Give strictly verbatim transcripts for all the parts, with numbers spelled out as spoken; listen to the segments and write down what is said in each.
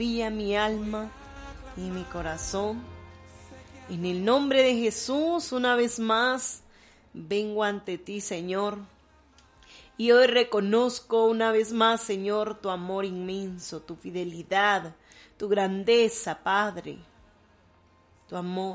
Mi alma y mi corazón. En el nombre de Jesús, una vez más, vengo ante ti, Señor. Y hoy reconozco una vez más, Señor, tu amor inmenso, tu fidelidad, tu grandeza, Padre. Tu amor,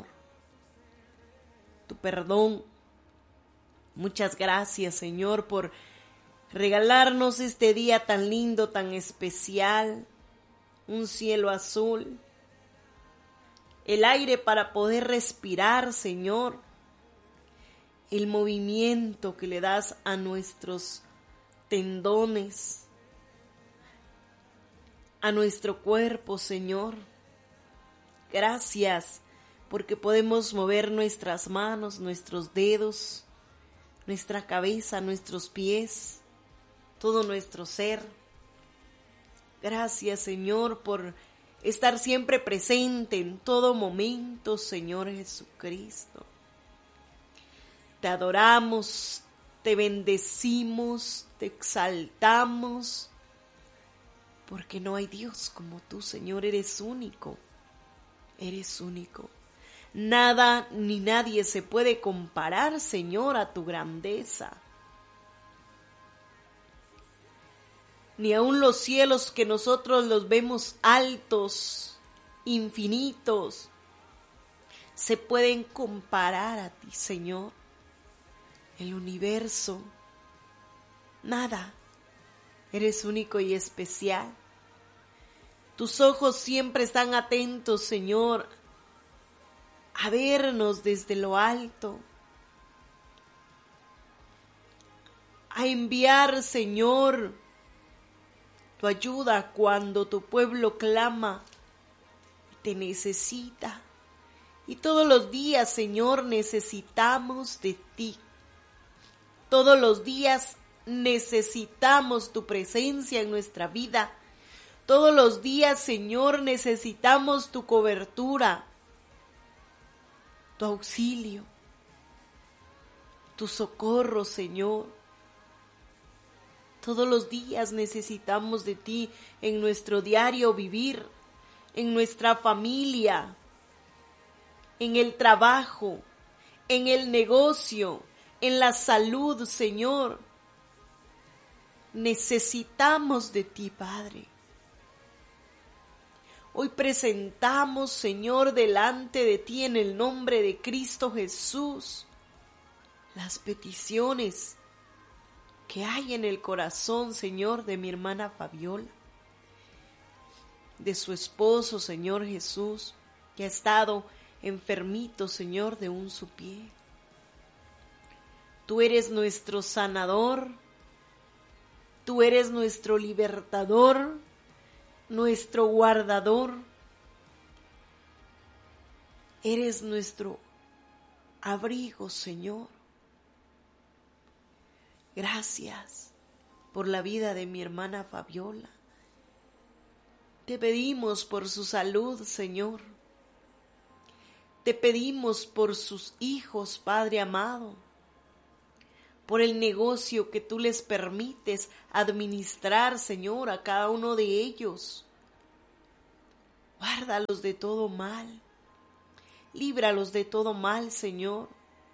tu perdón. Muchas gracias, Señor, por regalarnos este día tan lindo, tan especial. Un cielo azul, el aire para poder respirar, Señor, el movimiento que le das a nuestros tendones, a nuestro cuerpo, Señor. Gracias, porque podemos mover nuestras manos, nuestros dedos, nuestra cabeza, nuestros pies, todo nuestro ser. Gracias, Señor, por estar siempre presente en todo momento, Señor Jesucristo. Te adoramos, te bendecimos, te exaltamos, porque no hay Dios como tú, Señor, eres único, eres único. Nada ni nadie se puede comparar, Señor, a tu grandeza. Ni aun los cielos que nosotros los vemos altos, infinitos, se pueden comparar a ti, Señor. El universo, nada, eres único y especial. Tus ojos siempre están atentos, Señor, a vernos desde lo alto, a enviar, Señor, tu ayuda cuando tu pueblo clama y te necesita. Y todos los días, Señor, necesitamos de ti. Todos los días necesitamos tu presencia en nuestra vida. Todos los días, Señor, necesitamos tu cobertura, tu auxilio, tu socorro, Señor. Todos los días necesitamos de ti en nuestro diario vivir, en nuestra familia, en el trabajo, en el negocio, en la salud, Señor. Necesitamos de ti, Padre. Hoy presentamos, Señor, delante de ti en el nombre de Cristo Jesús las peticiones que hay en el corazón, Señor, de mi hermana Fabiola, de su esposo, Señor Jesús, que ha estado enfermito, Señor, de un su pie. Tú eres nuestro sanador, tú eres nuestro libertador, nuestro guardador, eres nuestro abrigo, Señor. Gracias por la vida de mi hermana Fabiola. Te pedimos por su salud, Señor. Te pedimos por sus hijos, Padre amado, por el negocio que tú les permites administrar, Señor, a cada uno de ellos. Guárdalos de todo mal. Líbralos de todo mal, Señor.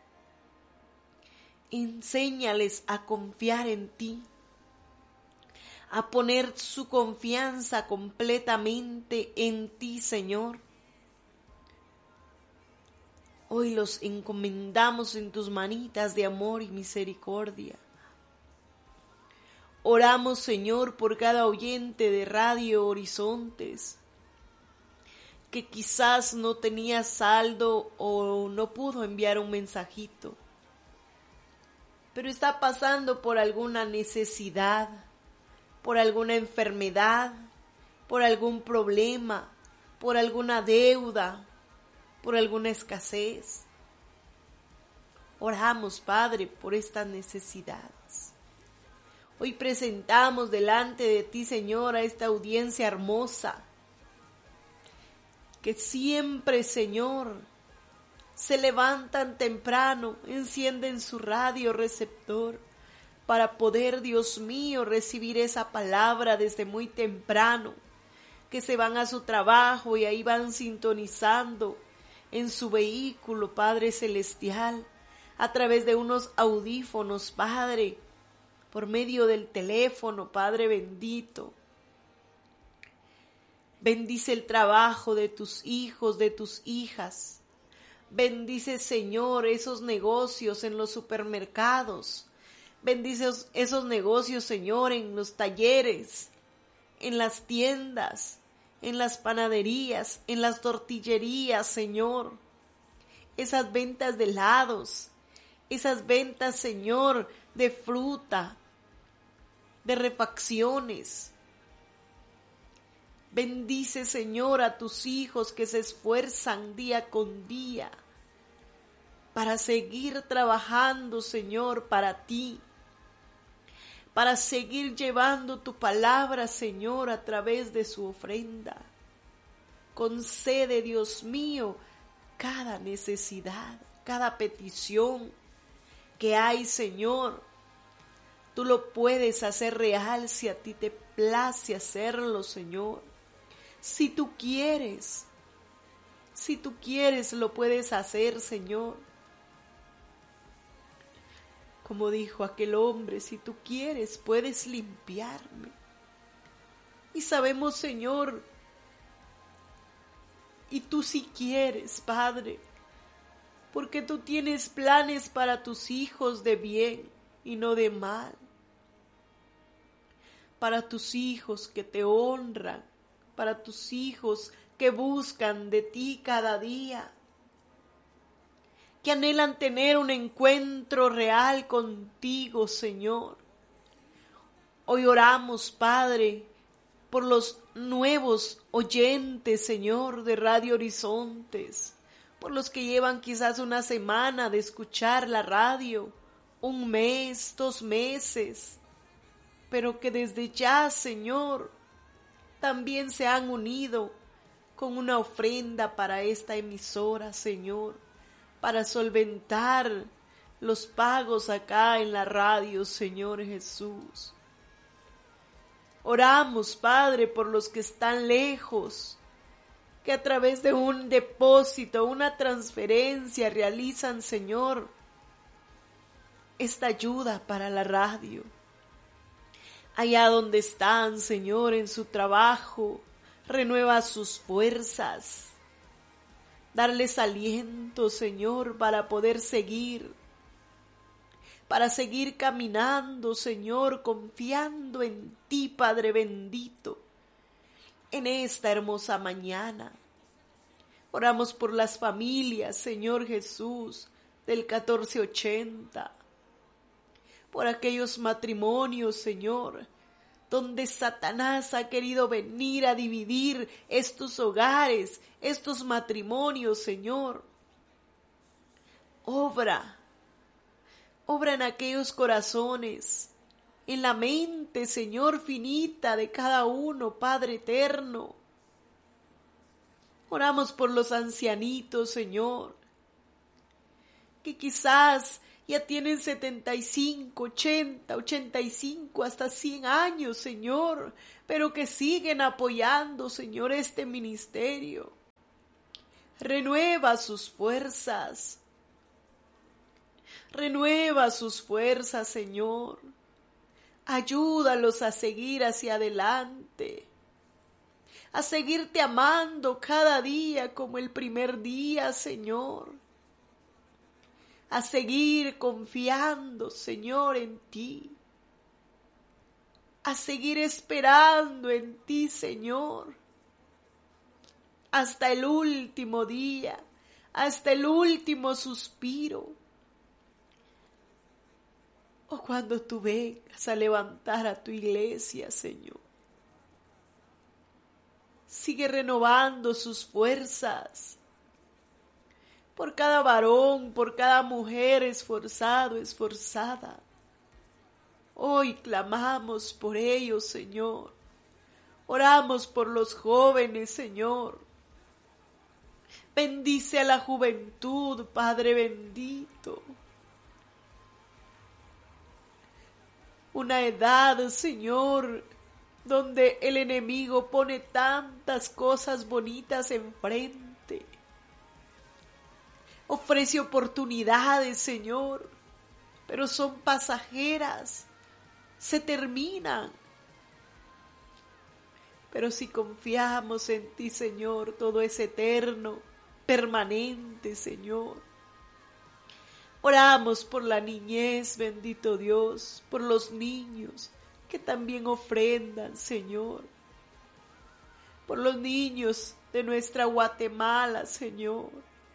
Enséñales a confiar en ti, a poner su confianza completamente en ti, Señor. Hoy los encomendamos en tus manitas de amor y misericordia. Oramos, Señor, por cada oyente de Radio Horizontes, que quizás no tenía saldo o no pudo enviar un mensajito, pero está pasando por alguna necesidad, por alguna enfermedad, por algún problema, por alguna deuda, por alguna escasez. Oramos, Padre, por estas necesidades. Hoy presentamos delante de ti, Señor, a esta audiencia hermosa, que siempre, Señor, se levantan temprano, encienden su radio receptor para poder, Dios mío, recibir esa palabra desde muy temprano, que se van a su trabajo y ahí van sintonizando en su vehículo, Padre Celestial, a través de unos audífonos, Padre, por medio del teléfono, Padre bendito. Bendice el trabajo de tus hijos, de tus hijas. Bendice, Señor, esos negocios en los supermercados. Bendice esos, esos negocios, Señor, en los talleres, en las tiendas, en las panaderías, en las tortillerías, Señor. Esas ventas de helados, esas ventas, Señor, de fruta, de refacciones. Bendice, Señor, a tus hijos que se esfuerzan día con día para seguir trabajando, Señor, para ti, para seguir llevando tu palabra, Señor, a través de su ofrenda. Concede, Dios mío, cada necesidad, cada petición que hay, Señor. Tú lo puedes hacer real si a ti te place hacerlo, Señor. Si tú quieres, si tú quieres, lo puedes hacer, Señor. Como dijo aquel hombre, si tú quieres, puedes limpiarme. Y sabemos, Señor, y tú sí quieres, Padre, porque tú tienes planes para tus hijos de bien y no de mal. Para tus hijos que te honran, para tus hijos que buscan de ti cada día, que anhelan tener un encuentro real contigo, Señor. Hoy oramos, Padre, por los nuevos oyentes, Señor, de Radio Horizontes, por los que llevan quizás una semana de escuchar la radio, un mes, dos meses, pero que desde ya, Señor, también se han unido con una ofrenda para esta emisora, Señor, para solventar los pagos acá en la radio, Señor Jesús. Oramos, Padre, por los que están lejos, que a través de un depósito, una transferencia realizan, Señor, esta ayuda para la radio. Allá donde están, Señor, en su trabajo, renueva sus fuerzas. Darles aliento, Señor, para poder seguir, para seguir caminando, Señor, confiando en ti, Padre bendito, en esta hermosa mañana. Oramos por las familias, Señor Jesús, del catorce ochenta, por aquellos matrimonios, Señor, donde Satanás ha querido venir a dividir estos hogares, estos matrimonios, Señor. Obra, obra en aquellos corazones, en la mente, Señor, finita de cada uno, Padre eterno. Oramos por los ancianitos, Señor, que quizás ya tienen setenta y cinco, ochenta, ochenta y cinco, hasta cien años, Señor, pero que siguen apoyando, Señor, este ministerio. Renueva sus fuerzas. Renueva sus fuerzas, Señor. Ayúdalos a seguir hacia adelante, a seguirte amando cada día como el primer día, Señor. A seguir confiando, Señor, en ti. A seguir esperando en ti, Señor. Hasta el último día, hasta el último suspiro. O cuando tú vengas a levantar a tu iglesia, Señor. Sigue renovando sus fuerzas. Por cada varón, por cada mujer esforzado, esforzada. Hoy clamamos por ellos, Señor. Oramos por los jóvenes, Señor. Bendice a la juventud, Padre bendito. Una edad, Señor, donde el enemigo pone tantas cosas bonitas enfrente. Ofrece oportunidades, Señor, pero son pasajeras, se terminan. Pero si confiamos en ti, Señor, todo es eterno, permanente, Señor. Oramos por la niñez, bendito Dios, por los niños que también ofrendan, Señor. Por los niños de nuestra Guatemala, Señor.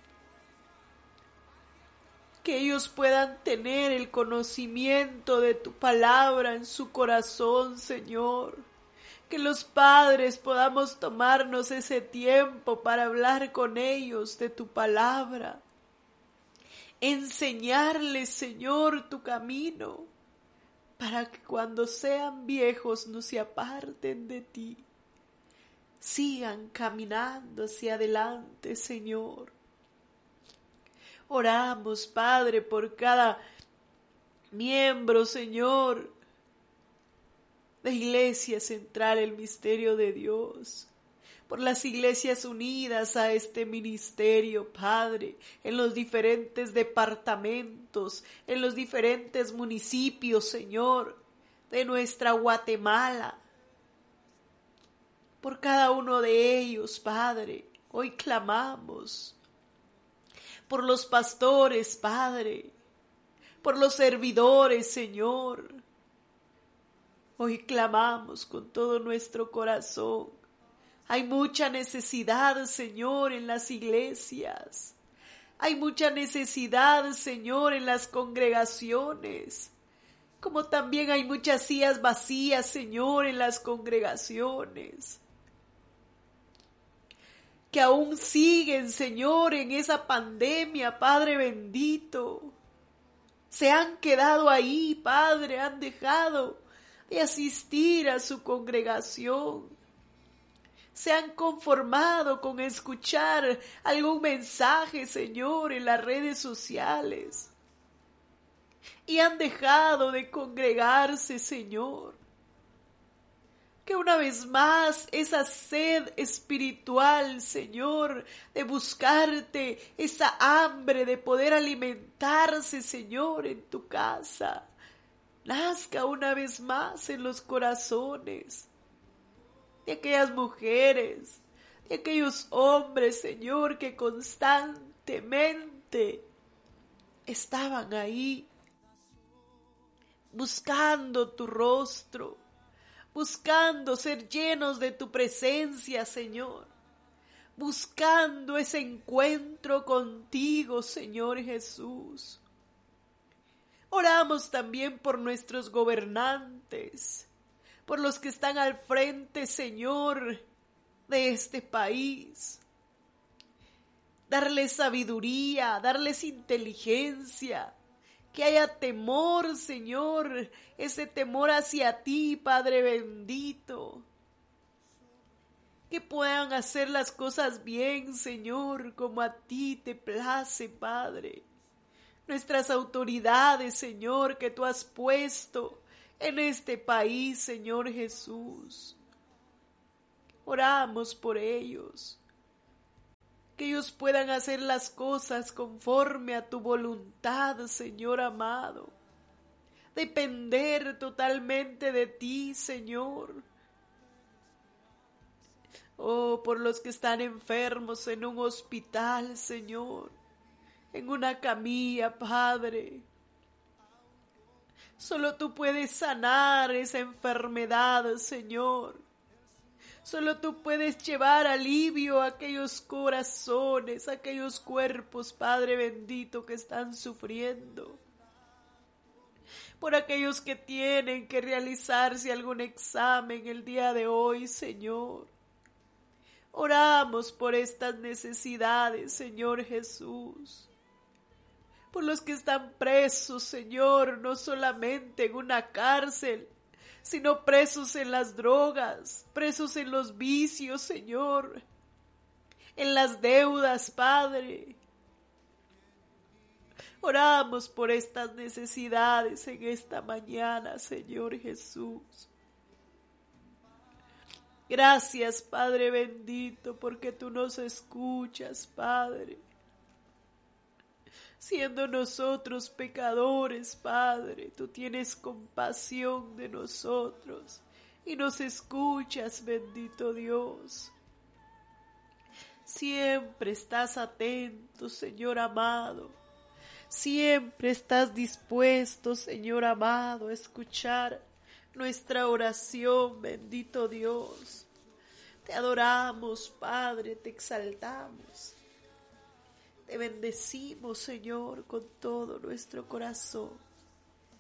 Que ellos puedan tener el conocimiento de tu palabra en su corazón, Señor. Que los padres podamos tomarnos ese tiempo para hablar con ellos de tu palabra. Enseñarles, Señor, tu camino, para que cuando sean viejos no se aparten de ti. Sigan caminando hacia adelante, Señor. Oramos, Padre, por cada miembro, Señor, de Iglesia Central, el Misterio de Dios, por las iglesias unidas a este ministerio, Padre, en los diferentes departamentos, en los diferentes municipios, Señor, de nuestra Guatemala. Por cada uno de ellos, Padre, hoy clamamos. Por los pastores, Padre, por los servidores, Señor. Hoy clamamos con todo nuestro corazón. Hay mucha necesidad, Señor, en las iglesias. Hay mucha necesidad, Señor, en las congregaciones. Como también hay muchas sillas vacías, Señor, en las congregaciones. Que aún siguen, Señor, en esa pandemia, Padre bendito. Se han quedado ahí, Padre, han dejado de asistir a su congregación. Se han conformado con escuchar algún mensaje, Señor, en las redes sociales. Y han dejado de congregarse, Señor. Que una vez más esa sed espiritual, Señor, de buscarte, esa hambre de poder alimentarse, Señor, en tu casa, nazca una vez más en los corazones de aquellas mujeres, de aquellos hombres, Señor, que constantemente estaban ahí buscando tu rostro, buscando ser llenos de tu presencia, Señor, buscando ese encuentro contigo, Señor Jesús. Oramos también por nuestros gobernantes, por los que están al frente, Señor, de este país. Darles sabiduría, darles inteligencia, que haya temor, Señor, ese temor hacia ti, Padre bendito. Que puedan hacer las cosas bien, Señor, como a ti te place, Padre. Nuestras autoridades, Señor, que tú has puesto en este país, Señor Jesús. Oramos por ellos. Que ellos puedan hacer las cosas conforme a tu voluntad, Señor amado. Depender totalmente de ti, Señor. Oh, por los que están enfermos en un hospital, Señor. En una camilla, Padre. Solo tú puedes sanar esa enfermedad, Señor. Solo tú puedes llevar alivio a aquellos corazones, a aquellos cuerpos, Padre bendito, que están sufriendo. Por aquellos que tienen que realizarse algún examen el día de hoy, Señor. Oramos por estas necesidades, Señor Jesús. Por los que están presos, Señor, no solamente en una cárcel, sino presos en las drogas, presos en los vicios, Señor, en las deudas, Padre. Oramos por estas necesidades en esta mañana, Señor Jesús. Gracias, Padre bendito, porque tú nos escuchas, Padre. Siendo nosotros pecadores, Padre, tú tienes compasión de nosotros y nos escuchas, bendito Dios. Siempre estás atento, Señor amado. Siempre estás dispuesto, Señor amado, a escuchar nuestra oración, bendito Dios. Te adoramos, Padre, te exaltamos. Te bendecimos, Señor, con todo nuestro corazón.